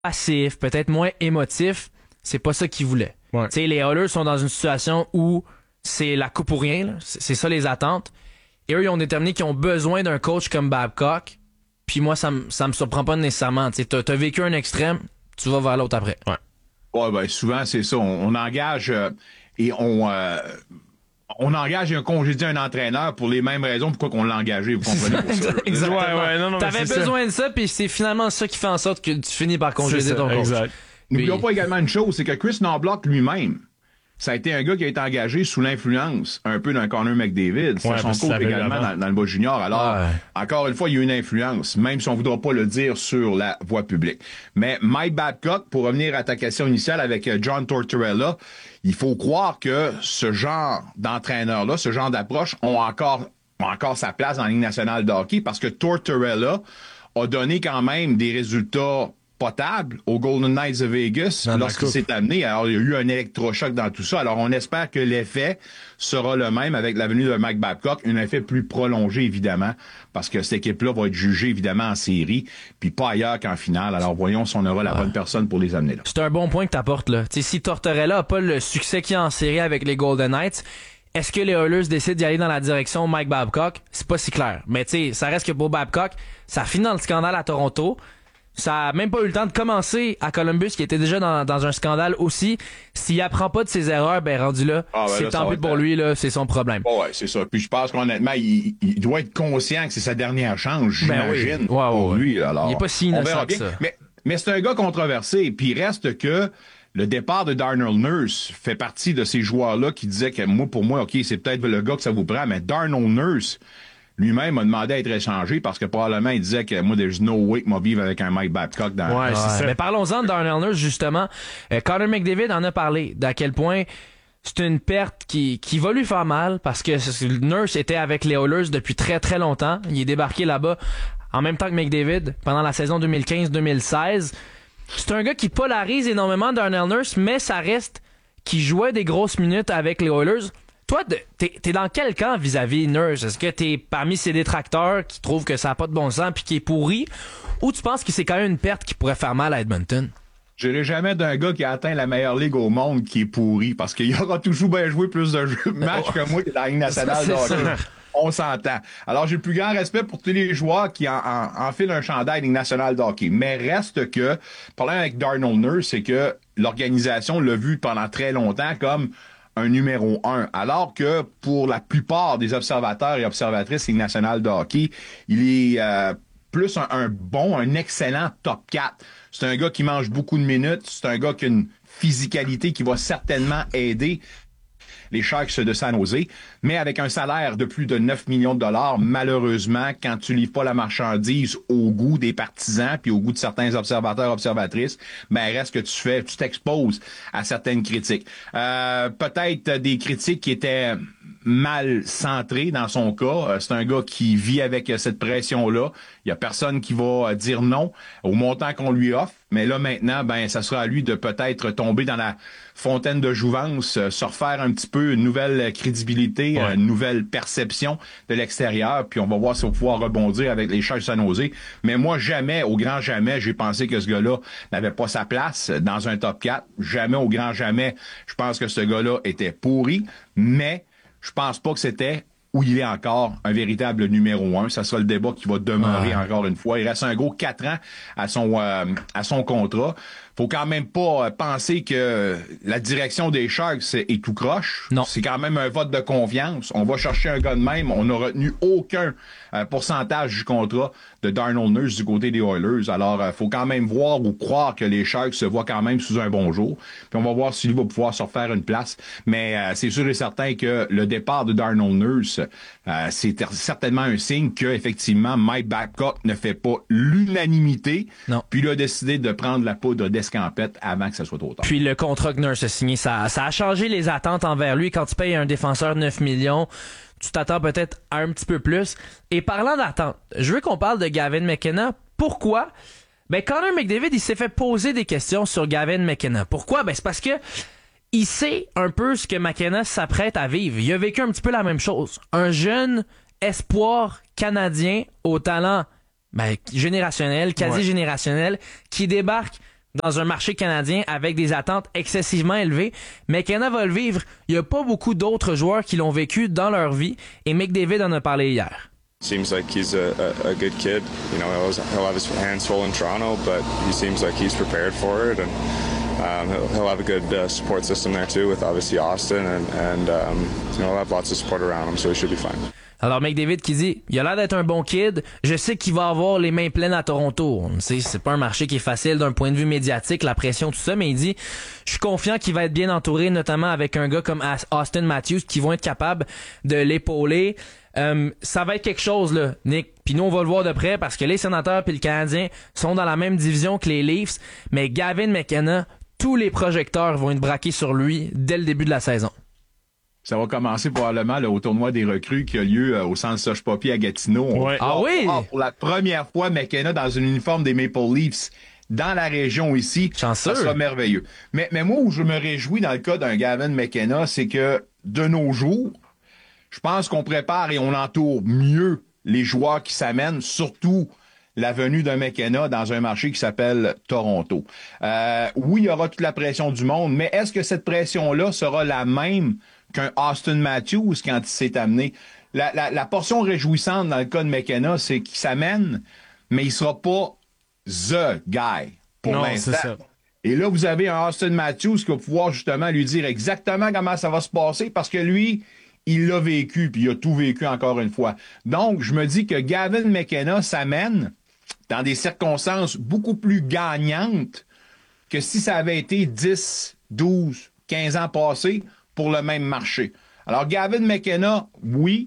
passif, peut-être moins émotif, c'est pas ça qu'ils voulaient. Ouais. Tu sais, les Oilers sont dans une situation où c'est la coupe ou rien, là. C'est ça les attentes. Et eux, ils ont déterminé qu'ils ont besoin d'un coach comme Babcock. Puis moi, ça me surprend pas nécessairement. Tu sais, t'as vécu un extrême, tu vas vers l'autre après. Ouais, ben souvent c'est ça. On engage et on engage et on congédie un entraîneur pour les mêmes raisons pourquoi qu'on l'a engagé, vous comprenez pour ça. Exactement. Non, T'avais besoin de ça, puis c'est finalement ça qui fait en sorte que tu finis par congédier ton coach. Exact. N'oublions pas également une chose, c'est que Chris Knoblauch lui-même, ça a été un gars qui a été engagé sous l'influence un peu d'un Connor McDavid. C'est son coach également dans le bas junior. Alors, encore une fois, il y a une influence, même si on voudra pas le dire sur la voie publique. Mais Mike Babcock, pour revenir à ta question initiale avec John Tortorella, il faut croire que ce genre d'entraîneur-là, ce genre d'approche ont encore sa place dans la Ligue nationale de hockey parce que Tortorella a donné quand même des résultats potable aux Golden Knights de Vegas lorsqu'il s'est amené. Alors, il y a eu un électrochoc dans tout ça. Alors, on espère que l'effet sera le même avec la venue de Mike Babcock. Un effet plus prolongé, évidemment, parce que cette équipe-là va être jugée, évidemment, en série, puis pas ailleurs qu'en finale. Alors, voyons si on aura la bonne personne pour les amener là. C'est un bon point que t'apportes, là. T'sais, si Tortorella a pas le succès qu'il a en série avec les Golden Knights, est-ce que les Oilers décident d'y aller dans la direction Mike Babcock? C'est pas si clair. Mais tu sais, ça reste que pour Babcock, ça finit dans le scandale à Toronto. Ça a même pas eu le temps de commencer à Columbus, qui était déjà dans un scandale aussi. S'il apprend pas de ses erreurs, ben rendu là, c'est tant pis pour lui, là, c'est son problème. Ouais, c'est ça. Puis je pense qu'honnêtement, il doit être conscient que c'est sa dernière chance, j'imagine, pour lui. Alors, il est pas si innocent que ça. Mais c'est un gars controversé. Puis il reste que le départ de Darnell Nurse fait partie de ces joueurs-là qui disaient que pour moi, OK, c'est peut-être le gars que ça vous prend, mais Darnell Nurse lui-même a demandé à être échangé parce que probablement il disait que moi, there's no way que moi vivre avec un Mike Babcock dans c'est ça. Mais parlons-en de Darnell Nurse, justement. Connor McDavid en a parlé, d'à quel point c'est une perte qui va lui faire mal parce que Nurse était avec les Oilers depuis très très longtemps. Il est débarqué là-bas en même temps que McDavid pendant la saison 2015-2016. C'est un gars qui polarise énormément, Darnell Nurse, mais ça reste qui jouait des grosses minutes avec les Oilers. Toi, t'es dans quel camp vis-à-vis Nurse? Est-ce que t'es parmi ces détracteurs qui trouvent que ça n'a pas de bon sens puis qui est pourri? Ou tu penses que c'est quand même une perte qui pourrait faire mal à Edmonton? Je n'irai jamais d'un gars qui a atteint la meilleure ligue au monde qui est pourri parce qu'il aura toujours bien joué plus de matchs que moi qui est dans la Ligue nationale de hockey. On s'entend. Alors, j'ai le plus grand respect pour tous les joueurs qui enfilent un chandail Ligue nationale de hockey. Mais reste que, le problème avec Darnell Nurse, c'est que l'organisation l'a vu pendant très longtemps comme un numéro 1. Alors que pour la plupart des observateurs et observatrices Ligue nationale de hockey, il est plus un excellent top 4. C'est un gars qui mange beaucoup de minutes. C'est un gars qui a une physicalité qui va certainement aider les Sharks de San Jose, mais avec un salaire de plus de 9 millions de dollars, malheureusement, quand tu livres pas la marchandise au goût des partisans puis au goût de certains observateurs, observatrices, ben reste que tu t'exposes à certaines critiques. Peut-être des critiques qui étaient mal centrées dans son cas. C'est un gars qui vit avec cette pression-là. Il y a personne qui va dire non au montant qu'on lui offre. Mais là, maintenant, ben, ça sera à lui de peut-être tomber dans la fontaine de jouvence, se refaire un petit peu une nouvelle crédibilité, une nouvelle perception de l'extérieur, puis on va voir si on va pouvoir rebondir avec les Sharks de San Jose. Mais moi, jamais, au grand jamais, j'ai pensé que ce gars-là n'avait pas sa place dans un top 4. Jamais, au grand jamais, je pense que ce gars-là était pourri, mais je pense pas que c'était où il est encore un véritable numéro 1. Ça sera le débat qui va demeurer encore une fois. Il reste un gros 4 ans à son contrat. Faut quand même pas penser que la direction des Sharks est tout croche. Non. C'est quand même un vote de confiance. On va chercher un gars de même. On n'a retenu aucun pourcentage du contrat de Darnell Nurse du côté des Oilers. Alors, faut quand même voir ou croire que les Sharks se voient quand même sous un bon jour. Puis on va voir s'il va pouvoir se refaire une place. Mais c'est sûr et certain que le départ de Darnell Nurse, c'est certainement un signe que effectivement Mike Babcock ne fait pas l'unanimité. Non. Puis il a décidé de prendre la poudre d'escampette avant que ça soit trop tard. Puis le contrat que Nurse a signé, ça a changé les attentes envers lui. Quand tu payes un défenseur 9 millions, tu t'attends peut-être à un petit peu plus. Et parlant d'attente, je veux qu'on parle de Gavin McKenna. Pourquoi? Ben, Connor McDavid, il s'est fait poser des questions sur Gavin McKenna. Pourquoi? Ben, c'est parce que il sait un peu ce que McKenna s'apprête à vivre. Il a vécu un petit peu la même chose. Un jeune espoir canadien au talent générationnel, quasi générationnel, qui débarque dans un marché canadien avec des attentes excessivement élevées. McKenna va le vivre. Il n'y a pas beaucoup d'autres joueurs qui l'ont vécu dans leur vie et McDavid en a parlé hier. Seems like he's a good kid. You know, he'll have his hands full in Toronto, but he seems like he's prepared for it, and he'll have a good support system there too, with obviously Austin, and you know, he'll have lots of support around him, so he should be fine. Alors McDavid qui dit, il a l'air d'être un bon kid, je sais qu'il va avoir les mains pleines à Toronto. On sait, c'est pas un marché qui est facile d'un point de vue médiatique, la pression, tout ça, mais il dit, je suis confiant qu'il va être bien entouré, notamment avec un gars comme Austin Matthews qui vont être capables de l'épauler. Ça va être quelque chose là, Nick. Puis nous on va le voir de près parce que les Sénateurs puis le Canadien sont dans la même division que les Leafs, mais Gavin McKenna, tous les projecteurs vont être braqués sur lui dès le début de la saison. Ça va commencer probablement là, au tournoi des recrues qui a lieu au centre Soche Poppy à Gatineau. Ouais. Oui! Pour la première fois, McKenna dans un uniforme des Maple Leafs dans la région ici. Chanceux. Ça sera merveilleux. Mais moi, où je me réjouis dans le cas d'un Gavin McKenna, c'est que de nos jours, je pense qu'on prépare et on entoure mieux les joueurs qui s'amènent, surtout la venue d'un McKenna dans un marché qui s'appelle Toronto. Oui, il y aura toute la pression du monde, mais est-ce que cette pression-là sera la même qu'un Austin Matthews quand il s'est amené? La portion réjouissante dans le cas de McKenna, c'est qu'il s'amène, mais il sera pas the guy pour l'instant. C'est ça. Et là, vous avez un Austin Matthews qui va pouvoir justement lui dire exactement comment ça va se passer parce que lui, il l'a vécu, puis il a tout vécu encore une fois. Donc, je me dis que Gavin McKenna s'amène dans des circonstances beaucoup plus gagnantes que si ça avait été 10, 12, 15 ans passés pour le même marché. Alors, Gavin McKenna, oui,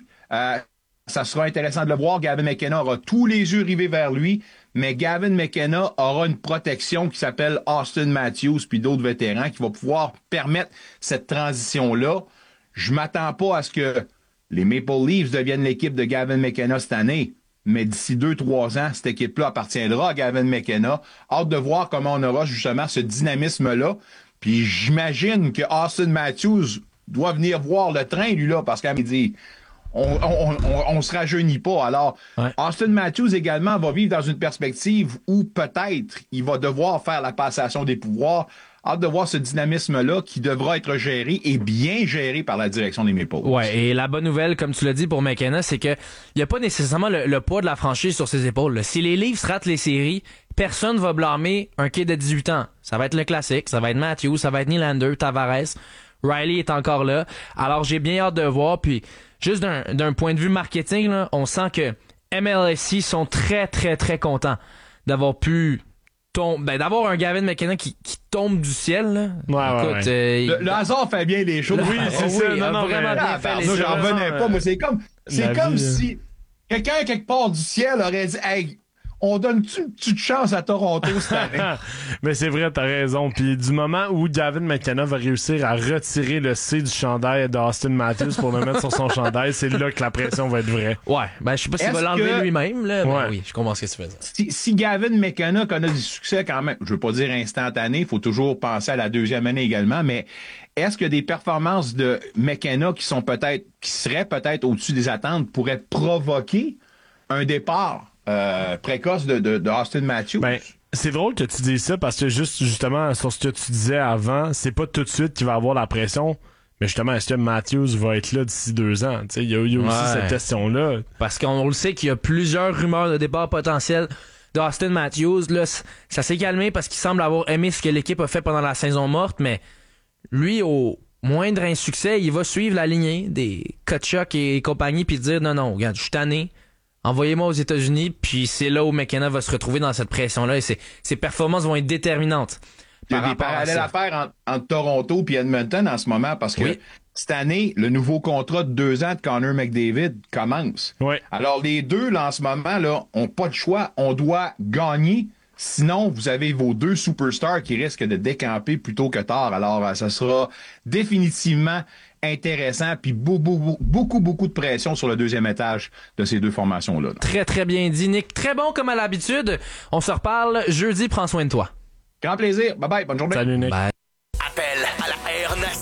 ça sera intéressant de le voir. Gavin McKenna aura tous les yeux rivés vers lui, mais Gavin McKenna aura une protection qui s'appelle Austin Matthews puis d'autres vétérans qui va pouvoir permettre cette transition-là. Je m'attends pas à ce que les Maple Leafs deviennent l'équipe de Gavin McKenna cette année, mais d'ici 2-3 ans, cette équipe-là appartiendra à Gavin McKenna. Hâte de voir comment on aura justement ce dynamisme-là. Puis j'imagine que Austin Matthews doit venir voir le train, lui-là, parce qu'il dit on se rajeunit pas. Alors, ouais. Austin Matthews également va vivre dans une perspective où peut-être il va devoir faire la passation des pouvoirs. Hâte de voir ce dynamisme-là qui devra être géré et bien géré par la direction des Maple Leafs. Ouais, et la bonne nouvelle, comme tu l'as dit pour McKenna, c'est que il y a pas nécessairement le poids de la franchise sur ses épaules. Là. Si les Leafs ratent les séries, personne va blâmer un kid de 18 ans. Ça va être le classique, ça va être Matthews, ça va être Nylander, Tavares. Riley est encore là. Alors j'ai bien hâte de voir. Puis juste d'un point de vue marketing, là, on sent que MLSE sont très très très contents d'avoir pu d'avoir un Gavin McKenna qui tombe du ciel. Là. Ouais, Écoute, ouais. Le hasard fait bien les choses. Oui, c'est ça. il a vraiment bien fait les Moi, j'en choses. revenais pas. Moi, c'est comme vie, si quelqu'un quelque part du ciel aurait dit, hey, on donne-tu une petite chance à Toronto cette année? Mais c'est vrai, t'as raison. Puis du moment où Gavin McKenna va réussir à retirer le C du chandail d'Austin Matthews pour le mettre sur son chandail, c'est là que la pression va être vraie. Ouais, je sais pas s'il va l'enlever lui-même, là. Ouais. Mais oui, je comprends ce que tu fais. Si Gavin McKenna connaît du succès quand même, je veux pas dire instantané, il faut toujours penser à la deuxième année également, mais est-ce que des performances de McKenna qui seraient peut-être au-dessus des attentes pourraient provoquer un départ précoce de Austin Matthews? Ben, c'est drôle que tu dises ça parce que justement, sur ce que tu disais avant, c'est pas tout de suite qu'il va avoir la pression. Mais justement, est-ce que Matthews va être là d'ici 2 ans? Il y a aussi cette question-là. Parce qu'on le sait qu'il y a plusieurs rumeurs de départ potentiel d'Austin Matthews. Là, ça s'est calmé parce qu'il semble avoir aimé ce que l'équipe a fait pendant la saison morte, mais lui, au moindre insuccès, il va suivre la lignée des Tkachuk et compagnie puis dire non, regarde, je suis tanné. Envoyez-moi aux États-Unis, puis c'est là où McKenna va se retrouver dans cette pression-là et ses performances vont être déterminantes. Il y a des parallèles à faire entre Toronto et Edmonton en ce moment parce que cette année, le nouveau contrat de 2 ans de Connor McDavid commence. Oui. Alors, les deux, là, en ce moment, là, ont pas de choix. On doit gagner. Sinon, vous avez vos 2 superstars qui risquent de décamper plus tôt que tard. Alors, ça sera définitivement intéressant, puis beaucoup de pression sur le deuxième étage de ces 2 formations-là. Très, très bien dit, Nick. Très bon comme à l'habitude. On se reparle jeudi. Prends soin de toi. Grand plaisir. Bye-bye. Bonne journée. Salut, Nick. Bye. Appel à la Air Nation.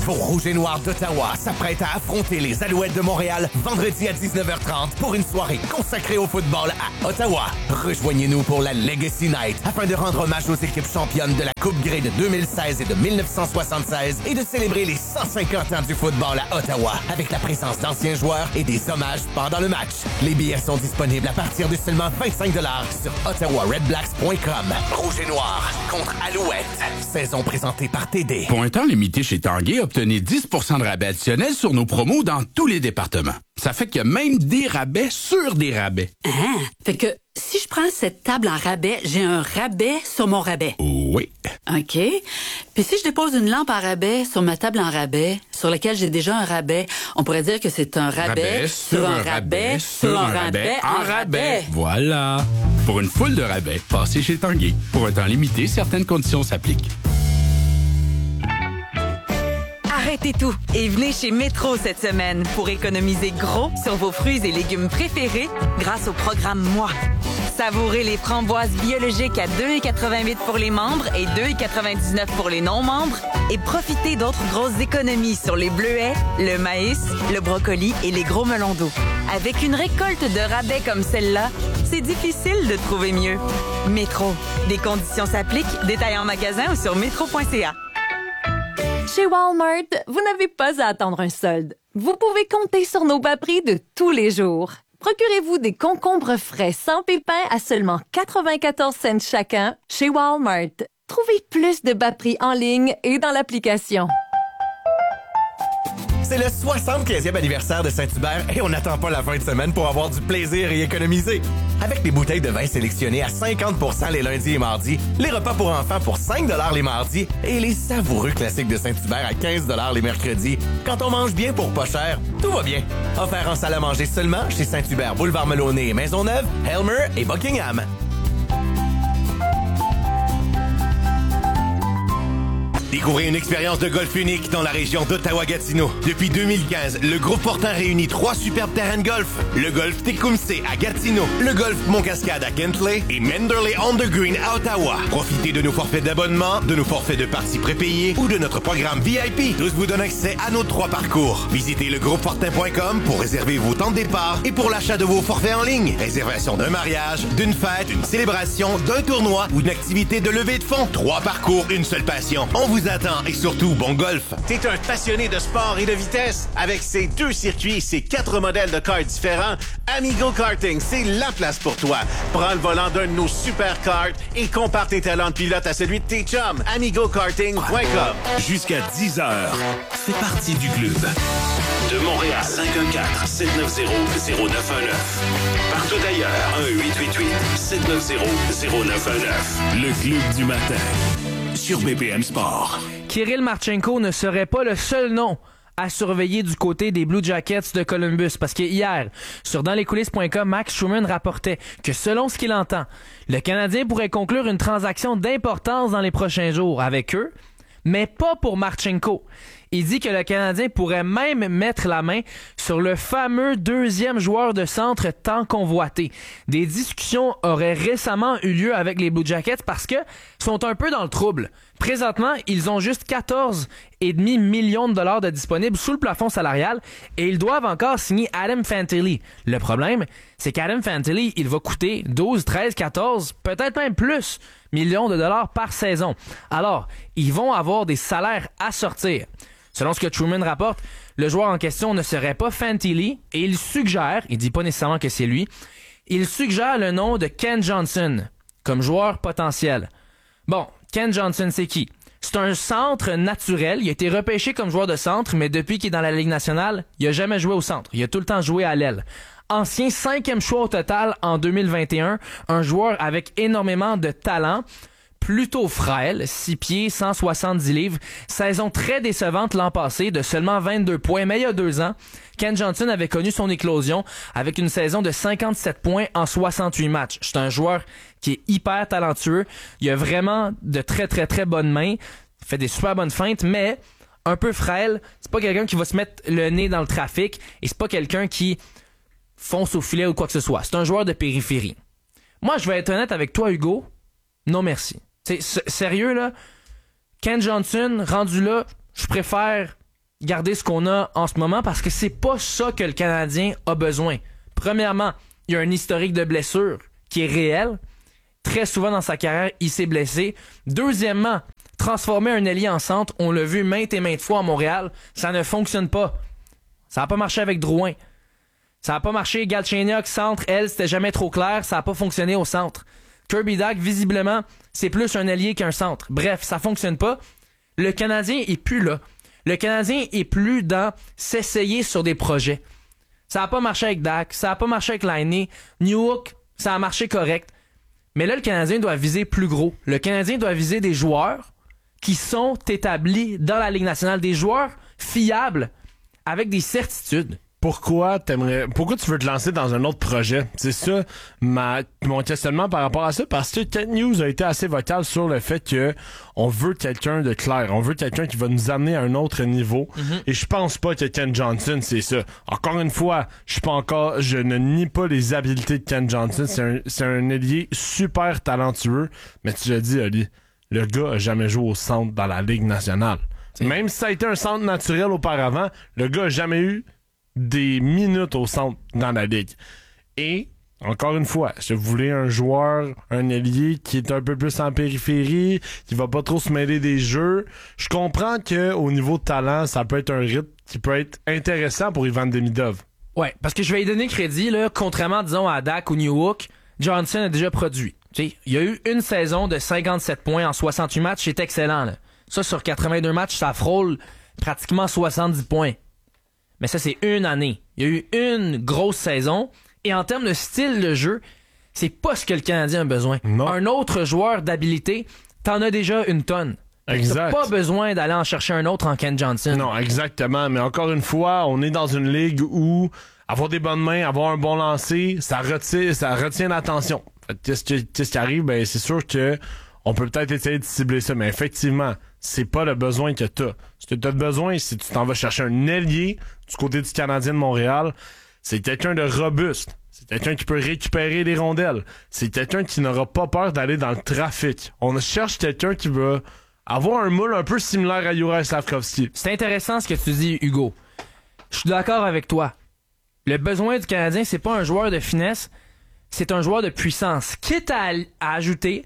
Vos Rouges et Noirs d'Ottawa s'apprêtent à affronter les Alouettes de Montréal vendredi à 19h30 pour une soirée consacrée au football à Ottawa. Rejoignez-nous pour la Legacy Night afin de rendre hommage aux équipes championnes de la Coupe Grey de 2016 et de 1976 et de célébrer les 150 ans du football à Ottawa avec la présence d'anciens joueurs et des hommages pendant le match. Les billets sont disponibles à partir de seulement 25$ sur ottawaredblacks.com. Rouge et Noir contre Alouette. Saison présentée par TD. Pour un temps limité chez Tanguay, obtenez 10% de rabais additionnel sur nos promos dans tous les départements. Ça fait qu'il y a même des rabais sur des rabais. Ah, fait que si je prends cette table en rabais, j'ai un rabais sur mon rabais. Oui. OK. Puis si je dépose une lampe en rabais sur ma table en rabais, sur laquelle j'ai déjà un rabais, on pourrait dire que c'est un rabais sur un rabais sur un rabais en rabais. Voilà. Pour une foule de rabais, passez chez Tanguay. Pour un temps limité, certaines conditions s'appliquent. Arrêtez tout et venez chez Métro cette semaine pour économiser gros sur vos fruits et légumes préférés grâce au programme Moi. Savourez les framboises biologiques à 2,88 pour les membres et 2,99 pour les non-membres et profitez d'autres grosses économies sur les bleuets, le maïs, le brocoli et les gros melons d'eau. Avec une récolte de rabais comme celle-là, c'est difficile de trouver mieux. Métro. Des conditions s'appliquent. Détails en magasin ou sur métro.ca. Chez Walmart, vous n'avez pas à attendre un solde. Vous pouvez compter sur nos bas prix de tous les jours. Procurez-vous des concombres frais sans pépins à seulement 94 cents chacun chez Walmart. Trouvez plus de bas prix en ligne et dans l'application. C'est le 75e anniversaire de Saint-Hubert et on n'attend pas la fin de semaine pour avoir du plaisir et économiser. Avec des bouteilles de vin sélectionnées à 50% les lundis et mardis, les repas pour enfants pour 5$ les mardis et les savoureux classiques de Saint-Hubert à 15$ les mercredis. Quand on mange bien pour pas cher, tout va bien. Offert en salle à manger seulement chez Saint-Hubert, Boulevard Melonnet et Maisonneuve, Helmer et Buckingham. Découvrez une expérience de golf unique dans la région d'Ottawa-Gatineau. Depuis 2015, le groupe Fortin réunit 3 superbes terrains de golf. Le golf Tecumseh à Gatineau, le golf Montcascade à Kentley et Manderley on the Green à Ottawa. Profitez de nos forfaits d'abonnement, de nos forfaits de parties prépayées ou de notre programme VIP. Tous vous donnent accès à nos 3 parcours. Visitez legroupefortin.com pour réserver vos temps de départ et pour l'achat de vos forfaits en ligne. Réservation d'un mariage, d'une fête, d'une célébration, d'un tournoi ou d'une activité de levée de fonds. 3 parcours, une seule passion. On vous attend et surtout, bon golf. T'es un passionné de sport et de vitesse? Avec ses 2 circuits et ses 4 modèles de karts différents, Amigo Karting, c'est la place pour toi. Prends le volant d'un de nos super karts et compare tes talents de pilote à celui de tes chums. AmigoKarting.com. Jusqu'à 10h, fais partie du club. De Montréal, 514-790-0919. Partout ailleurs, 1-888-790-0919. Le club du matin. Sur BPM Sport. Kirill Marchenko ne serait pas le seul nom à surveiller du côté des Blue Jackets de Columbus, parce que hier, sur danslescoulisses.com, Max Schumann rapportait que selon ce qu'il entend, le Canadien pourrait conclure une transaction d'importance dans les prochains jours avec eux, mais pas pour Marchenko. Il dit que le Canadien pourrait même mettre la main sur le fameux 2e joueur de centre tant convoité. Des discussions auraient récemment eu lieu avec les Blue Jackets parce que sont un peu dans le trouble. Présentement, ils ont juste 14,5 millions de dollars de disponibles sous le plafond salarial et ils doivent encore signer Adam Fantilli. Le problème, c'est qu'Adam Fantilli, il va coûter 12, 13, 14, peut-être même plus millions de dollars par saison. Alors, ils vont avoir des salaires à sortir. Selon ce que Truman rapporte, le joueur en question ne serait pas Fantilli et il suggère, il dit pas nécessairement que c'est lui, il suggère le nom de Ken Johnson comme joueur potentiel. Bon, Ken Johnson, c'est qui? C'est un centre naturel. Il a été repêché comme joueur de centre, mais depuis qu'il est dans la Ligue nationale, il a jamais joué au centre. Il a tout le temps joué à l'aile. Ancien 5e choix au total en 2021, un joueur avec énormément de talent. Plutôt frêle, 6 pieds, 170 livres. Saison très décevante l'an passé, de seulement 22 points, mais il y a 2 ans, Ken Johnson avait connu son éclosion avec une saison de 57 points en 68 matchs. C'est un joueur qui est hyper talentueux. Il a vraiment de très, très, très bonnes mains. Il fait des super bonnes feintes, mais un peu frêle. C'est pas quelqu'un qui va se mettre le nez dans le trafic et c'est pas quelqu'un qui fonce au filet ou quoi que ce soit. C'est un joueur de périphérie. Moi, je vais être honnête avec toi, Hugo. Non, merci. C'est sérieux, là. Ken Johnson, rendu là, je préfère garder ce qu'on a en ce moment parce que c'est pas ça que le Canadien a besoin. Premièrement, il y a un historique de blessures qui est réel. Très souvent dans sa carrière, il s'est blessé. Deuxièmement, transformer un ailier en centre, on l'a vu maintes et maintes fois à Montréal, ça ne fonctionne pas. Ça n'a pas marché avec Drouin. Ça n'a pas marché. Galchenyuk, centre, c'était jamais trop clair. Ça n'a pas fonctionné au centre. Kirby Dach, visiblement, c'est plus un allié qu'un centre. Bref, ça fonctionne pas. Le Canadien est plus là. Le Canadien est plus dans s'essayer sur des projets. Ça n'a pas marché avec Dach. Ça n'a pas marché avec Laine. Newhook, ça a marché correct. Mais là, le Canadien doit viser plus gros. Le Canadien doit viser des joueurs qui sont établis dans la Ligue nationale. Des joueurs fiables avec des certitudes. Pourquoi tu veux te lancer dans un autre projet? C'est ça mon questionnement par rapport à ça, parce que Kent Hughes a été assez vocal sur le fait que on veut quelqu'un de clair, on veut quelqu'un qui va nous amener à un autre niveau, et je pense pas que Ken Johnson, c'est ça. Encore une fois, je ne nie pas les habiletés de Ken Johnson, c'est un ailier super talentueux, mais tu l'as dit, Oli, le gars a jamais joué au centre dans la Ligue nationale. Même si ça a été un centre naturel auparavant, le gars a jamais eu des minutes au centre dans la Ligue. Et, encore une fois, si vous voulez un joueur, un ailier qui est un peu plus en périphérie, qui va pas trop se mêler des jeux, je comprends que au niveau de talent, ça peut être un rythme qui peut être intéressant pour Ivan Demidov. Ouais, parce que je vais lui donner crédit, là, contrairement, disons, à Dach ou Newhook, Johnson a déjà produit. T'sais, il y a eu une saison de 57 points en 68 matchs, c'est excellent, là. Ça, sur 82 matchs, ça frôle pratiquement 70 points. Mais ça, c'est une année. Il y a eu une grosse saison. Et en termes de style de jeu, c'est pas ce que le Canadien a besoin. Non. Un autre joueur d'habilité, t'en as déjà une tonne. Exact. T'as pas besoin d'aller en chercher un autre en Ken Johnson. Non, exactement. Mais encore une fois, on est dans une ligue où avoir des bonnes mains, avoir un bon lancer, ça retient l'attention. Qu'est-ce qui arrive? Ben, c'est sûr que on peut peut-être essayer de cibler ça, mais effectivement, c'est pas le besoin que t'as. Ce que t'as de besoin, si tu t'en vas chercher un ailier du côté du Canadien de Montréal, c'est quelqu'un de robuste. C'est quelqu'un qui peut récupérer les rondelles. C'est quelqu'un qui n'aura pas peur d'aller dans le trafic. On cherche quelqu'un qui va avoir un moule un peu similaire à Juraj Slafkovský. C'est intéressant ce que tu dis, Hugo. Je suis d'accord avec toi. Le besoin du Canadien, c'est pas un joueur de finesse, c'est un joueur de puissance. Quitte à ajouter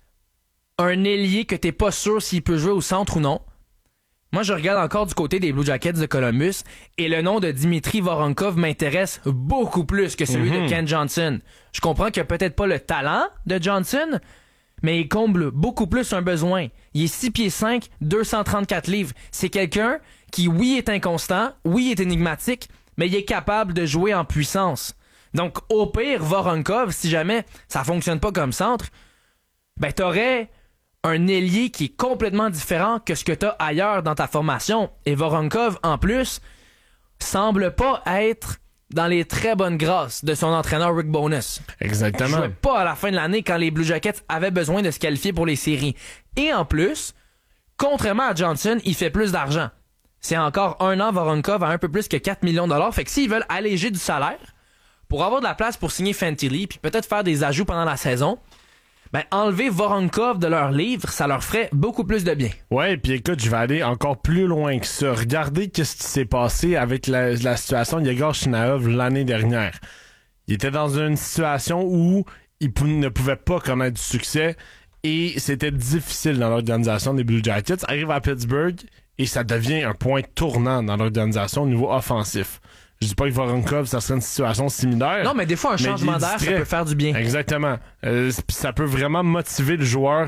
un ailier que t'es pas sûr s'il peut jouer au centre ou non. Moi, je regarde encore du côté des Blue Jackets de Columbus et le nom de Dmitri Voronkov m'intéresse beaucoup plus que celui de Ken Johnson. Je comprends qu'il a peut-être pas le talent de Johnson, mais il comble beaucoup plus un besoin. Il est 6 pieds 5, 234 livres. C'est quelqu'un qui, oui, est inconstant, oui, est énigmatique, mais il est capable de jouer en puissance. Donc, au pire, Voronkov, si jamais ça fonctionne pas comme centre, ben t'aurais un ailier qui est complètement différent que ce que t'as ailleurs dans ta formation. Et Voronkov, en plus, semble pas être dans les très bonnes grâces de son entraîneur Rick Bowness. Exactement. Il jouait pas à la fin de l'année quand les Blue Jackets avaient besoin de se qualifier pour les séries. Et en plus, contrairement à Johnson, il fait plus d'argent. C'est encore un an Voronkov à un peu plus que 4 millions de $. Fait que s'ils veulent alléger du salaire, pour avoir de la place pour signer Fantilli, puis peut-être faire des ajouts pendant la saison, ben enlever Voronkov de leur livre, ça leur ferait beaucoup plus de bien. Ouais, puis écoute, je vais aller encore plus loin que ça. Regardez qu'est-ce qui s'est passé avec la situation de Yegor Chinaev l'année dernière. Il était dans une situation où il ne pouvait pas connaître du succès et c'était difficile dans l'organisation des Blue Jackets. Arrive à Pittsburgh et ça devient un point tournant dans l'organisation au niveau offensif. Je dis pas que Voronkov, ça serait une situation similaire. Non, mais des fois, un changement d'air, ça peut faire du bien. Exactement. Ça peut vraiment motiver le joueur.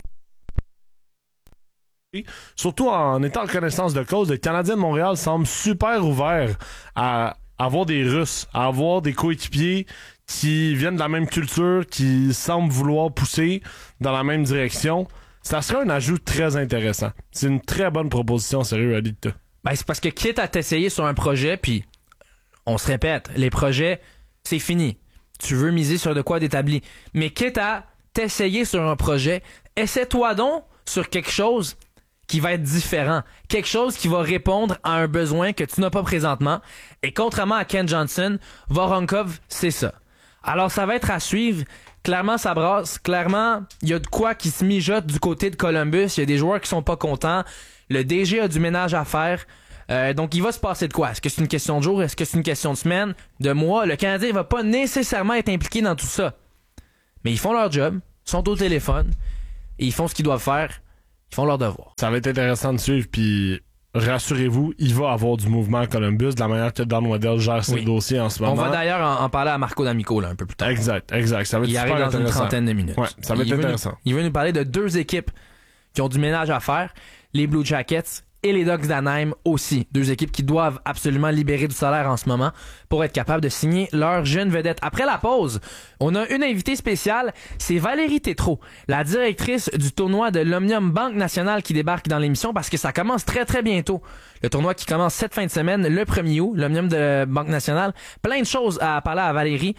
Surtout en étant en connaissance de cause, le Canadien de Montréal semble super ouvert à avoir des Russes, à avoir des coéquipiers qui viennent de la même culture, qui semblent vouloir pousser dans la même direction. Ça serait un ajout très intéressant. C'est une très bonne proposition, sérieux, Alita. Ben, c'est parce que quitte à t'essayer sur un projet, puis on se répète, les projets, c'est fini. Tu veux miser sur de quoi d'établi. Mais quitte à t'essayer sur un projet, essaie-toi donc sur quelque chose qui va être différent. Quelque chose qui va répondre à un besoin que tu n'as pas présentement. Et contrairement à Ken Johnson, Voronkov, c'est ça. Alors ça va être à suivre. Clairement, ça brasse. Clairement, il y a de quoi qui se mijote du côté de Columbus. Il y a des joueurs qui sont pas contents. Le DG a du ménage à faire. Donc, il va se passer de quoi? Est-ce que c'est une question de jour? Est-ce que c'est une question de semaine? De mois? Le Canadien va pas nécessairement être impliqué dans tout ça. Mais ils font leur job, sont au téléphone, et ils font ce qu'ils doivent faire. Ils font leur devoir. Ça va être intéressant de suivre, puis rassurez-vous, il va y avoir du mouvement à Columbus, de la manière que Don Waddell gère ses dossiers en ce moment. On va d'ailleurs en parler à Marco D'Amico là, un peu plus tard. Exact. Ça va être il super arrive dans une trentaine de minutes. Ouais, ça va être intéressant. Il veut nous parler de 2 équipes qui ont du ménage à faire, les Blue Jackets et les Ducks d'Anaheim aussi. 2 équipes qui doivent absolument libérer du salaire en ce moment pour être capables de signer leur jeune vedette. Après la pause, on a une invitée spéciale, c'est Valérie Tétrault, la directrice du tournoi de l'Omnium Banque Nationale qui débarque dans l'émission parce que ça commence très très bientôt. Le tournoi qui commence cette fin de semaine, le 1er août, l'Omnium de Banque Nationale. Plein de choses à parler à Valérie.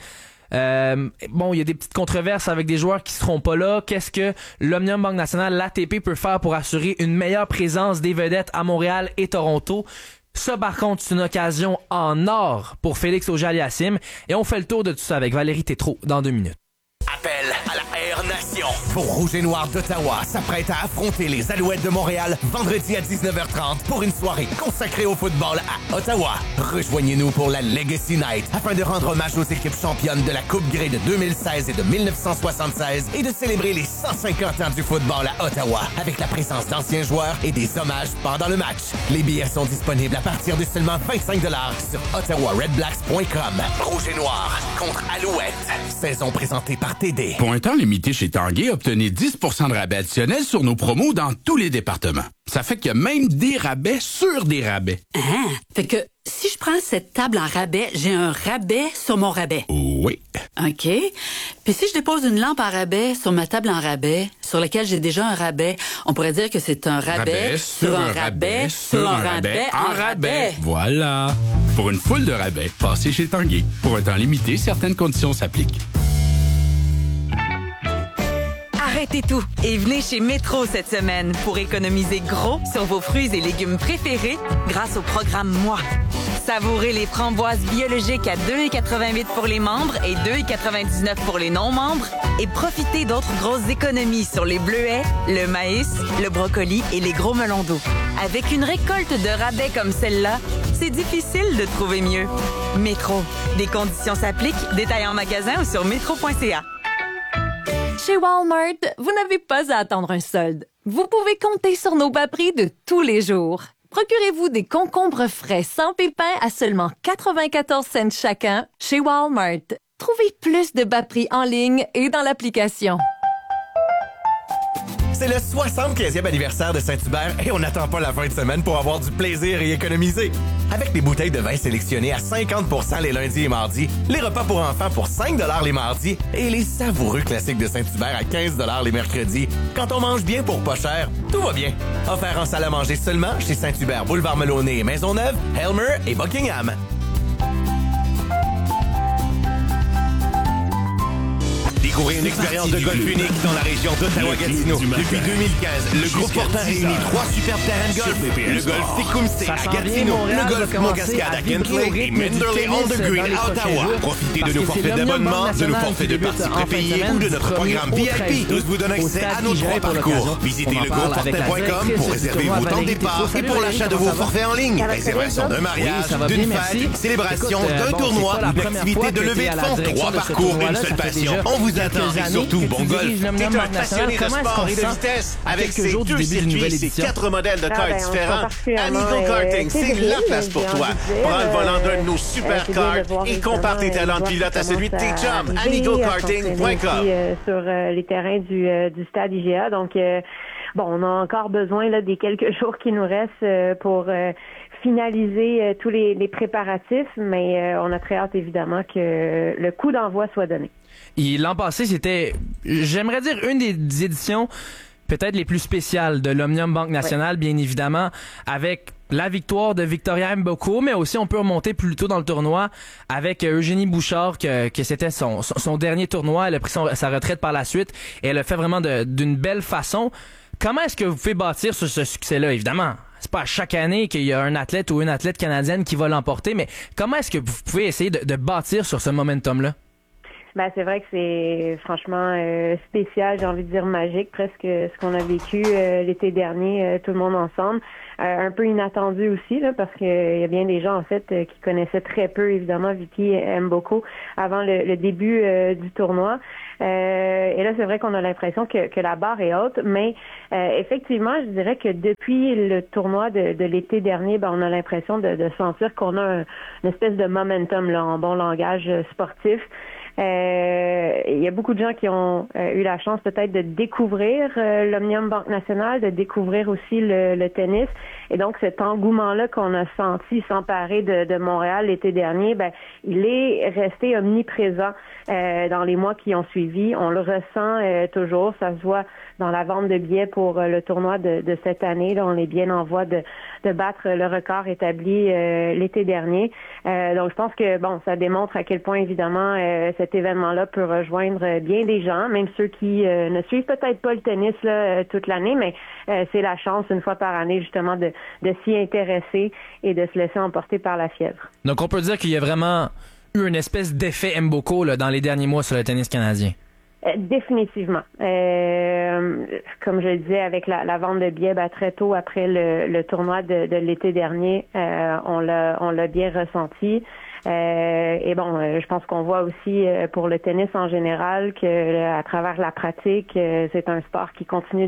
Bon, il y a des petites controverses avec des joueurs qui seront pas là. Qu'est-ce que l'Omnium Banque Nationale, l'ATP peut faire pour assurer une meilleure présence des vedettes à Montréal et Toronto? Ça, par contre, c'est une occasion en or pour Félix Auger-Aliassime. Et on fait le tour de tout ça avec Valérie Tétrault dans 2 minutes. Appel à la Air Nation. Pour Rouge et Noir d'Ottawa s'apprête à affronter les Alouettes de Montréal vendredi à 19h30 pour une soirée consacrée au football à Ottawa. Rejoignez-nous pour la Legacy Night afin de rendre hommage aux équipes championnes de la Coupe Grey de 2016 et de 1976 et de célébrer les 150 ans du football à Ottawa avec la présence d'anciens joueurs et des hommages pendant le match. Les billets sont disponibles à partir de seulement 25$ sur ottawaredblacks.com. Rouge et Noir contre Alouettes. Saison présentée par TD. Pour un temps limité chez Tanguay, obtenez 10% de rabais additionnel sur nos promos dans tous les départements. Ça fait qu'il y a même des rabais sur des rabais. Ah, fait que si je prends cette table en rabais, j'ai un rabais sur mon rabais. Oui. OK. Puis si je dépose une lampe en rabais sur ma table en rabais, sur laquelle j'ai déjà un rabais, on pourrait dire que c'est un rabais sur un rabais sur un rabais en rabais. Voilà. Pour une foule de rabais, passez chez Tanguay. Pour un temps limité, certaines conditions s'appliquent. Arrêtez tout et venez chez Métro cette semaine pour économiser gros sur vos fruits et légumes préférés grâce au programme Moi. Savourez les framboises biologiques à 2,88 pour les membres et 2,99 pour les non-membres et profitez d'autres grosses économies sur les bleuets, le maïs, le brocoli et les gros melons d'eau. Avec une récolte de rabais comme celle-là, c'est difficile de trouver mieux. Métro. Des conditions s'appliquent. Détails en magasin ou sur métro.ca. Chez Walmart, vous n'avez pas à attendre un solde. Vous pouvez compter sur nos bas prix de tous les jours. Procurez-vous des concombres frais sans pépins à seulement 94 cents chacun chez Walmart. Trouvez plus de bas prix en ligne et dans l'application. C'est le 75e anniversaire de Saint-Hubert et on n'attend pas la fin de semaine pour avoir du plaisir et économiser. Avec des bouteilles de vin sélectionnées à 50% les lundis et mardis, les repas pour enfants pour 5$ les mardis et les savoureux classiques de Saint-Hubert à 15$ les mercredis. Quand on mange bien pour pas cher, tout va bien. Offert en salle à manger seulement chez Saint-Hubert, Boulevard Melonnet et Maisonneuve, Helmer et Buckingham. Découvrez une expérience de golf unique dans la région d'Ottawa-Gatineau. Depuis 2015, le groupe Fortin réunit 3 superbes terrains de golf. Le golf Tecumseh à Gatineau, le golf Montcascade à Kintley et Minderley on the Green à Ottawa. Profitez de nos forfaits d'abonnement, de nos forfaits de parties prépayées ou de notre programme VIP. Tous vous donnent accès à nos 3 parcours. Visitez le groupe Fortin.com pour réserver vos temps de départ et pour l'achat de vos forfaits en ligne. Réservation d'un mariage, d'une fête, célébration, d'un tournoi ou d'activité de levée de fonds. 3 parcours, une seule passion. On vous attend et surtout bon golf. T'es un passionné de sport et de vitesse avec ses 2 circuits, ses 4 modèles de cars différents. Amigo Karting, c'est la place pour toi. Prends le volant d'un de nos super cars et compare tes talents de pilote à celui de tes chums. AmigoKarting.com. Sur les terrains du stade IGA. Donc, bon, on a encore besoin là, des quelques jours qui nous restent pour finaliser tous les préparatifs, mais on a très hâte évidemment que le coup d'envoi soit donné. L'an passé, c'était, j'aimerais dire, une des éditions peut-être les plus spéciales de l'Omnium Banque Nationale, bien évidemment, avec la victoire de Victoria Mboko, mais aussi on peut remonter plus tôt dans le tournoi avec Eugénie Bouchard, que c'était son dernier tournoi. Elle a pris sa retraite par la suite et elle a fait vraiment d'une belle façon. Comment est-ce que vous pouvez bâtir sur ce succès-là? Évidemment, c'est pas à chaque année qu'il y a un athlète ou une athlète canadienne qui va l'emporter, mais comment est-ce que vous pouvez essayer de bâtir sur ce momentum-là? Ben, c'est vrai que c'est franchement spécial, j'ai envie de dire magique, presque ce qu'on a vécu l'été dernier, tout le monde ensemble. Un peu inattendu aussi, là, parce que il y a bien des gens en fait qui connaissaient très peu évidemment Vicky Mboko avant le début du tournoi. Et là, c'est vrai qu'on a l'impression que la barre est haute, mais effectivement, je dirais que depuis le tournoi de l'été dernier, ben, on a l'impression de sentir qu'on a une espèce de momentum là, en bon langage sportif. Il y a beaucoup de gens qui ont eu la chance peut-être de découvrir l'Omnium Banque Nationale, de découvrir aussi le tennis. Et donc, cet engouement-là qu'on a senti s'emparer de Montréal l'été dernier, ben, il est resté omniprésent dans les mois qui ont suivi. On le ressent toujours. Ça se voit dans la vente de billets pour le tournoi de cette année. Là, on est bien en voie de battre le record établi l'été dernier. Donc, je pense que bon, ça démontre à quel point, évidemment, cet événement-là peut rejoindre bien des gens, même ceux qui ne suivent peut-être pas le tennis là, toute l'année, mais c'est la chance, une fois par année, justement, de s'y intéresser et de se laisser emporter par la fièvre. Donc, on peut dire qu'il y a vraiment eu une espèce d'effet Mboko là, dans les derniers mois sur le tennis canadien. Définitivement. Comme je le disais, avec la vente de billets, ben, très tôt après le tournoi de l'été dernier, on l'a bien ressenti. Et bon, je pense qu'on voit aussi pour le tennis en général que à travers la pratique, c'est un sport qui continue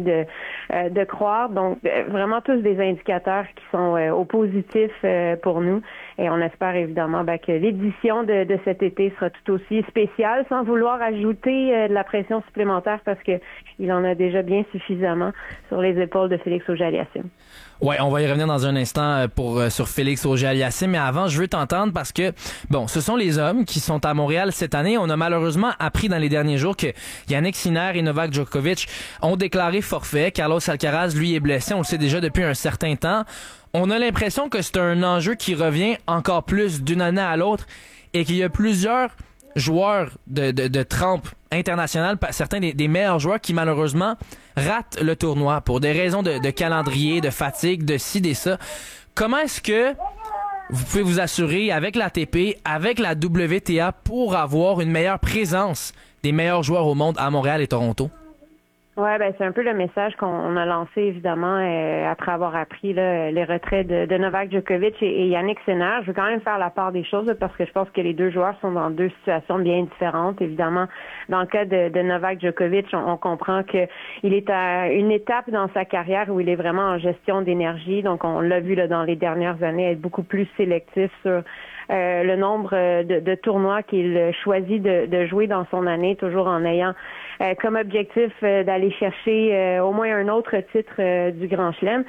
de croître. Donc, vraiment tous des indicateurs qui sont au positif pour nous. Et on espère évidemment que l'édition de cet été sera tout aussi spéciale, sans vouloir ajouter de la pression supplémentaire parce que il en a déjà bien suffisamment sur les épaules de Félix Auger-Aliassime. Ouais, on va y revenir dans un instant sur Félix Auger-Aliassime, mais avant, je veux t'entendre parce que, bon, ce sont les hommes qui sont à Montréal cette année. On a malheureusement appris dans les derniers jours que Jannik Sinner et Novak Djokovic ont déclaré forfait. Carlos Alcaraz, lui, est blessé. On le sait déjà depuis un certain temps. On a l'impression que c'est un enjeu qui revient encore plus d'une année à l'autre et qu'il y a plusieurs joueurs de trempe internationale, certains des meilleurs joueurs qui malheureusement ratent le tournoi pour des raisons de calendrier, de fatigue, de ci, de ça. Comment est-ce que vous pouvez vous assurer avec l'ATP, avec la WTA pour avoir une meilleure présence des meilleurs joueurs au monde à Montréal et Toronto? Ouais, ben c'est un peu le message qu'on a lancé évidemment après avoir appris là, les retraits de Novak Djokovic et Jannik Sinner. Je veux quand même faire la part des choses là, parce que je pense que les deux joueurs sont dans deux situations bien différentes. Évidemment, dans le cas de Novak Djokovic, on comprend que il est à une étape dans sa carrière où il est vraiment en gestion d'énergie. Donc, on l'a vu là dans les dernières années être beaucoup plus sélectif sur le nombre de tournois qu'il choisit de jouer dans son année, toujours en ayant comme objectif d'aller chercher au moins un autre titre du Grand Chelem.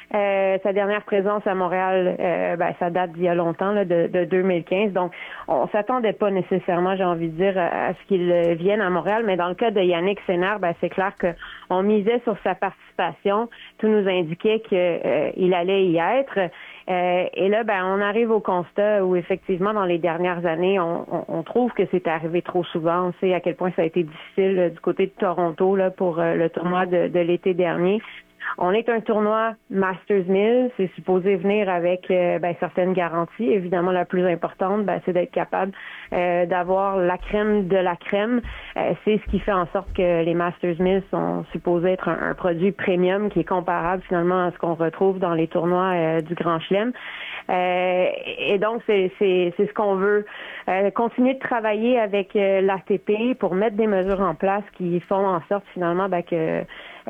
Sa dernière présence à Montréal, ça date d'il y a longtemps, là, de 2015. Donc, on s'attendait pas nécessairement, j'ai envie de dire, à ce qu'il vienne à Montréal. Mais dans le cas de Jannik Sinner, c'est clair qu'on misait sur sa participation. Tout nous indiquait qu'il allait y être. Et là, on arrive au constat où effectivement, dans les dernières années, on trouve que c'est arrivé trop souvent. On sait à quel point ça a été difficile du côté de Toronto là pour le tournoi de l'été dernier. On est un tournoi Masters 1000, c'est supposé venir avec certaines garanties. Évidemment, la plus importante, c'est d'être capable d'avoir la crème de la crème. C'est ce qui fait en sorte que les Masters 1000 sont supposés être un produit premium qui est comparable finalement à ce qu'on retrouve dans les tournois du Grand Chelem. Et donc, c'est ce qu'on veut. Continuer de travailler avec l'ATP pour mettre des mesures en place qui font en sorte finalement que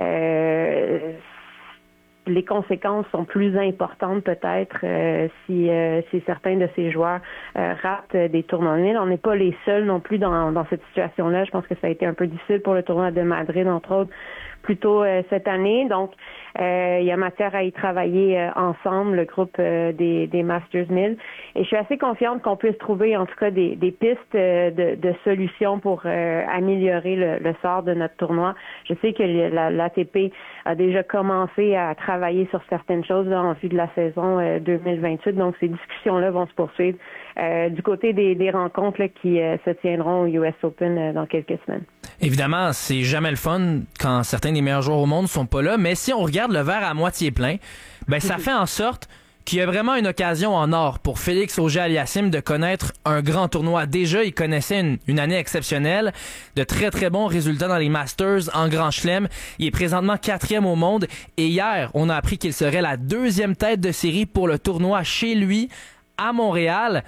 les conséquences sont plus importantes peut-être si certains de ces joueurs ratent des tournois. On n'est pas les seuls non plus dans cette situation-là. Je pense que ça a été un peu difficile pour le tournoi de Madrid, entre autres, plus tôt cette année. Donc, il y a matière à y travailler ensemble, le groupe des Masters 1000. Et je suis assez confiante qu'on puisse trouver en tout cas des pistes de solutions pour améliorer le sort de notre tournoi. Je sais que l'ATP a déjà commencé à travailler sur certaines choses là, en vue de la saison 2028. Donc, ces discussions-là vont se poursuivre du côté des rencontres là, qui se tiendront au US Open dans quelques semaines. Évidemment, c'est jamais le fun quand certains des meilleurs joueurs au monde sont pas là, mais si on regarde le verre à moitié plein, ça fait en sorte qu'il y a vraiment une occasion en or pour Félix Auger-Aliassime de connaître un grand tournoi. Déjà, il connaissait une année exceptionnelle, de très très bons résultats dans les Masters en Grand Chelem. Il est présentement 4e au monde et hier, on a appris qu'il serait la 2e tête de série pour le tournoi chez lui à Montréal.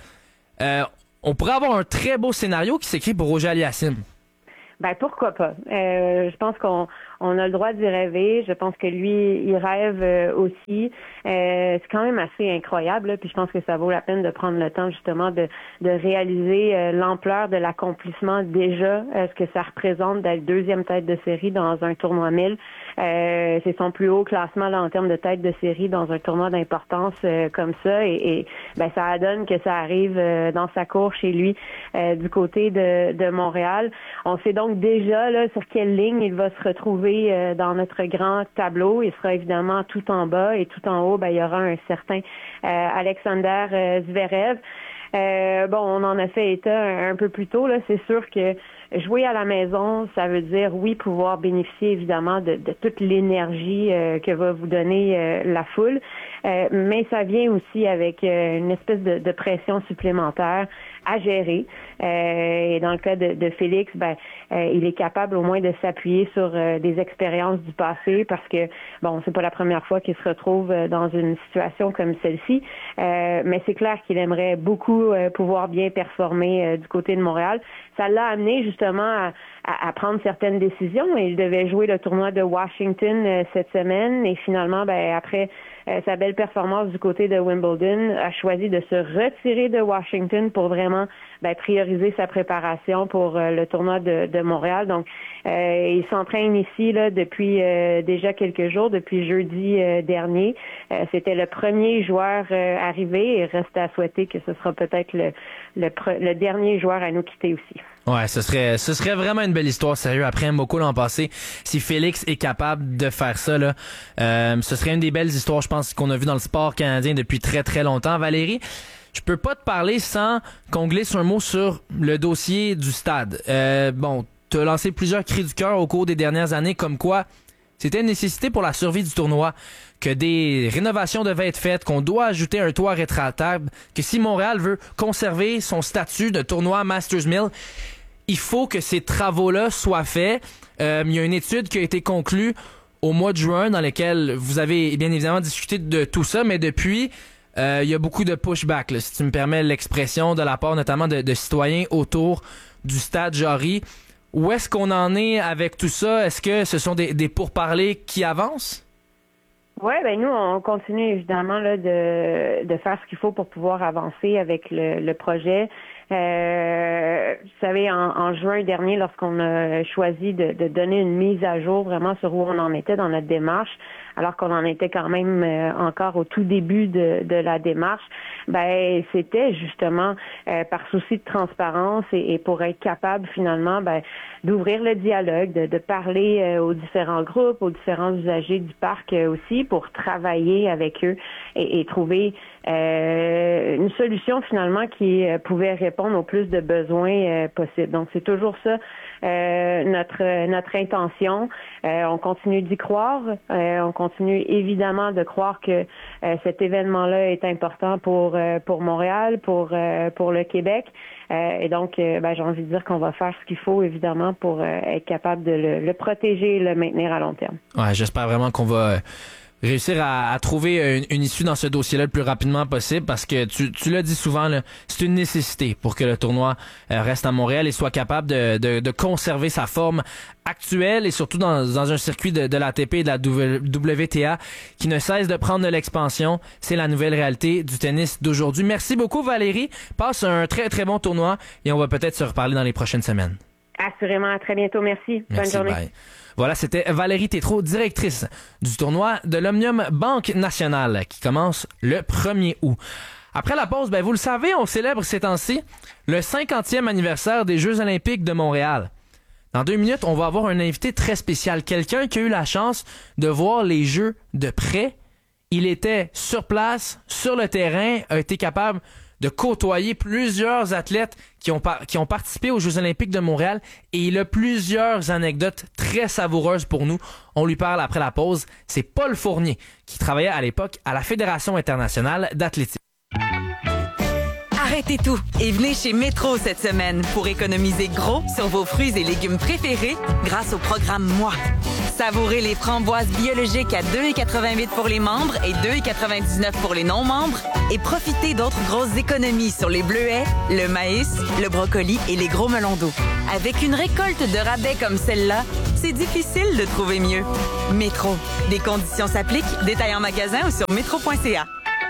On pourrait avoir un très beau scénario qui s'écrit pour Auger-Aliassime. Ben pourquoi pas. Je pense qu'on a le droit d'y rêver. Je pense que lui, il rêve aussi. C'est quand même assez incroyable. Là. Puis je pense que ça vaut la peine de prendre le temps justement de réaliser l'ampleur de l'accomplissement déjà, ce que ça représente d'être 2e tête de série dans un tournoi 1000. C'est son plus haut classement là en termes de tête de série dans un tournoi d'importance comme ça. Et ben ça donne que ça arrive dans sa cour chez lui du côté de Montréal. On sait donc déjà là sur quelle ligne il va se retrouver dans notre grand tableau. Il sera évidemment tout en bas et tout en haut, ben il y aura un certain Alexander Zverev. Bon, on en a fait état un peu plus tôt. Là, c'est sûr que jouer à la maison, ça veut dire, oui, pouvoir bénéficier évidemment de toute l'énergie que va vous donner la foule, mais ça vient aussi avec une espèce de pression supplémentaire à gérer. Et dans le cas de Félix, ben, il est capable au moins de s'appuyer sur des expériences du passé parce que, bon, c'est pas la première fois qu'il se retrouve dans une situation comme celle-ci, mais c'est clair qu'il aimerait beaucoup pouvoir bien performer du côté de Montréal. Ça l'a amené justement à prendre certaines décisions. Il devait jouer le tournoi de Washington cette semaine et finalement, ben, après sa belle performance du côté de Wimbledon, a choisi de se retirer de Washington pour vraiment prioriser sa préparation pour le tournoi de Montréal. Donc, il s'entraîne ici là depuis déjà quelques jours, depuis jeudi dernier. C'était le premier joueur arrivé et reste à souhaiter que ce sera peut-être le dernier joueur à nous quitter aussi. Ouais, ce serait vraiment une belle histoire, sérieux. Après Mboko l'an passé, si Félix est capable de faire ça, là, ce serait une des belles histoires, je pense, qu'on a vu dans le sport canadien depuis très très longtemps. Valérie, je peux pas te parler sans qu'on glisse un mot sur le dossier du stade. Bon, tu as lancé plusieurs cris du cœur au cours des dernières années, comme quoi c'était une nécessité pour la survie du tournoi, que des rénovations devaient être faites, qu'on doit ajouter un toit rétractable, que si Montréal veut conserver son statut de tournoi Masters 1000, il faut que ces travaux-là soient faits. Il y a une étude qui a été conclue au mois de juin dans laquelle vous avez bien évidemment discuté de tout ça, mais depuis, il y a beaucoup de pushback, là, si tu me permets l'expression, de la part notamment de citoyens autour du stade Jarry. Où est-ce qu'on en est avec tout ça? Est-ce que ce sont des pourparlers qui avancent? Oui, ben nous, on continue évidemment là de faire ce qu'il faut pour pouvoir avancer avec le projet. Vous savez, en juin dernier, lorsqu'on a choisi de donner une mise à jour vraiment sur où on en était dans notre démarche, alors qu'on en était quand même encore au tout début de la démarche, ben c'était justement par souci de transparence et pour être capable finalement d'ouvrir le dialogue, de parler aux différents groupes, aux différents usagers du parc aussi, pour travailler avec eux et trouver une solution finalement qui pouvait répondre au plus de besoins possibles. Donc c'est toujours ça notre intention. On continue d'y croire. On continue évidemment de croire que cet événement-là est important pour Montréal, pour le Québec. Et donc, j'ai envie de dire qu'on va faire ce qu'il faut, évidemment, pour être capable de le protéger et le maintenir à long terme. Ouais, j'espère vraiment qu'on va réussir à trouver une issue dans ce dossier-là le plus rapidement possible parce que tu l'as dit souvent, là, c'est une nécessité pour que le tournoi reste à Montréal et soit capable de conserver sa forme actuelle et surtout dans un circuit de l'ATP et de la WTA qui ne cesse de prendre de l'expansion. C'est la nouvelle réalité du tennis d'aujourd'hui. Merci beaucoup Valérie. Passe un très très bon tournoi et on va peut-être se reparler dans les prochaines semaines. Assurément, à très bientôt. Merci. Bonne journée. Bye. Voilà, c'était Valérie Tétrault, directrice du tournoi de l'Omnium Banque Nationale qui commence le 1er août. Après la pause, vous le savez, on célèbre ces temps-ci le 50e anniversaire des Jeux olympiques de Montréal. Dans 2 minutes, on va avoir un invité très spécial, quelqu'un qui a eu la chance de voir les Jeux de près. Il était sur place, sur le terrain, a été capable de côtoyer plusieurs athlètes qui ont participé aux Jeux olympiques de Montréal et il a plusieurs anecdotes très savoureuses pour nous. On lui parle après la pause. C'est Paul Fournier qui travaillait à l'époque à la Fédération internationale d'athlétisme. Arrêtez tout et venez chez Métro cette semaine pour économiser gros sur vos fruits et légumes préférés grâce au programme Moi. Savourez les framboises biologiques à 2,88 pour les membres et 2,99 pour les non-membres et profitez d'autres grosses économies sur les bleuets, le maïs, le brocoli et les gros melons d'eau. Avec une récolte de rabais comme celle-là, c'est difficile de trouver mieux. Métro. Des conditions s'appliquent. Détails en magasin ou sur métro.ca.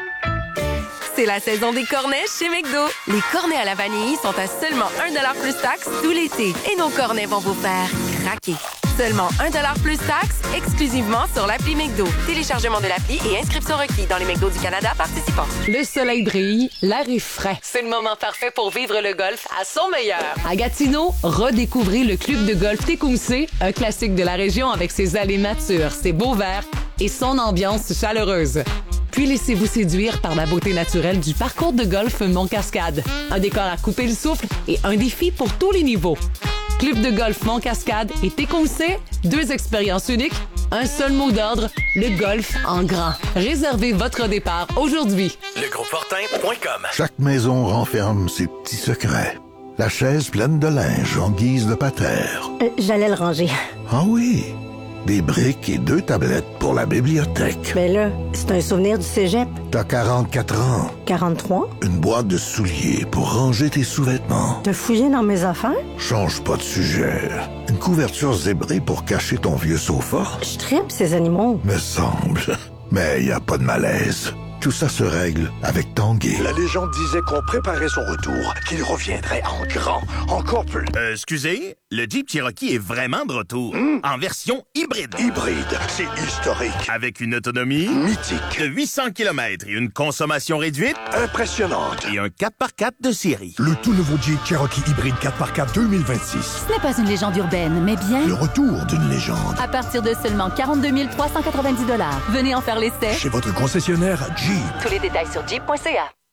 C'est la saison des cornets chez McDo. Les cornets à la vanille sont à seulement 1$ plus taxes tout l'été. Et nos cornets vont vous faire craquer. Seulement 1$ plus taxes, exclusivement sur l'appli McDo. Téléchargement de l'appli et inscription requis dans les McDo du Canada participants. Le soleil brille, l'air est frais. C'est le moment parfait pour vivre le golf à son meilleur. À Gatineau, redécouvrez le club de golf Tecumseh, un classique de la région avec ses allées matures, ses beaux verts et son ambiance chaleureuse. Puis laissez-vous séduire par la beauté naturelle du parcours de golf Mont-Cascade. Un décor à couper le souffle et un défi pour tous les niveaux. Club de golf Mont-Cascade et Tecumseh, 2 expériences uniques, un seul mot d'ordre, le golf en grand. Réservez votre départ aujourd'hui. Legroupefortin.com. Chaque maison renferme ses petits secrets. La chaise pleine de linge en guise de patère. J'allais le ranger. Ah oui? Des briques et 2 tablettes pour la bibliothèque. Mais là, c'est un souvenir du cégep. T'as 44 ans. 43? Une boîte de souliers pour ranger tes sous-vêtements. T'as fouillé dans mes affaires? Change pas de sujet. Une couverture zébrée pour cacher ton vieux sofa. Je tripe ces animaux. Me semble. Mais y a pas de malaise. Tout ça se règle avec Tanguay. La légende disait qu'on préparait son retour, qu'il reviendrait en grand, encore plus. Excusez, le Jeep Cherokee est vraiment de retour, en version hybride. Hybride, c'est historique. Avec une autonomie mythique de 800 km et une consommation réduite impressionnante. Et un 4x4 de série. Le tout nouveau Jeep Cherokee hybride 4x4 2026. Ce n'est pas une légende urbaine, mais bien le retour d'une légende. À partir de seulement 42 390 $. Venez en faire l'essai chez votre concessionnaire Jeep. Tous les détails sur Jeep.ca.